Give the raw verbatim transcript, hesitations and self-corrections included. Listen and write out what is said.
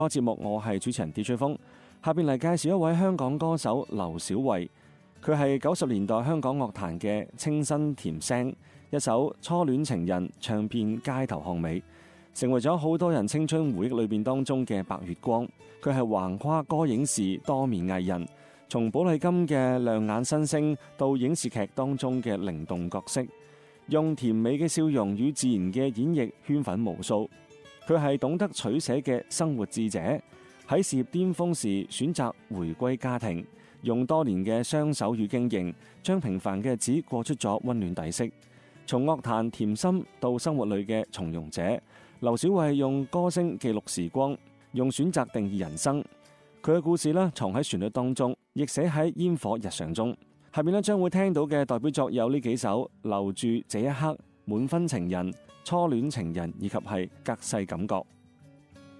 個節目我係主持人 D J 風，下邊嚟介紹一位香港歌手劉小慧。佢係九十年代香港樂壇嘅清新甜聲，一首《初戀情人》唱遍街頭巷尾，成為咗好多人青春回憶裏邊當中嘅白月光。佢係橫跨歌影視多面藝人，從寶麗金嘅亮眼新星到影視劇當中嘅靈動角色，用甜美嘅笑容與自然嘅演繹圈粉無數。佢係懂得取捨嘅生活智者，喺事業巔峰時選擇回歸家庭，用多年嘅雙手與經營，將平凡嘅日子過出咗溫暖底色。從樂壇甜心到生活裏嘅從容者，劉小慧用歌聲記錄時光，用選擇定義人生。佢嘅故事呢，藏喺旋律當中，亦寫喺煙火日常中。下面呢，將會聽到嘅代表作有呢幾首：留住這一刻、滿分情人、初戀情人以及係隔世感覺。